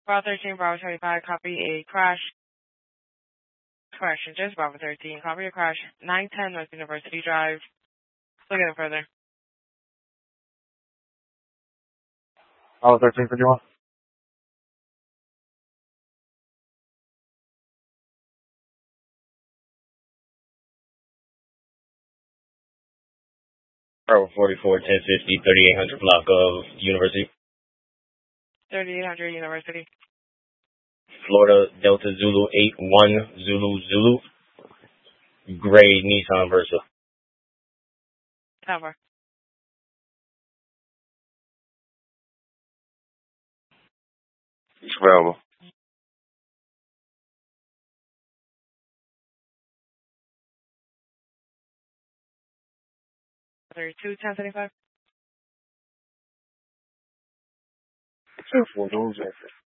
Bravo 13, Bravo 25, copy a crash. Correction, just Bravo 13, copy a crash. 910 North University Drive. Look at it further. Bravo 13, 51. Bravo 44, 1050, 3800 block of University. 3800 University. Florida Delta Zulu 81 Zulu Zulu. Gray Nissan Versa. Tower. It's available. 32, 1075. 2 4,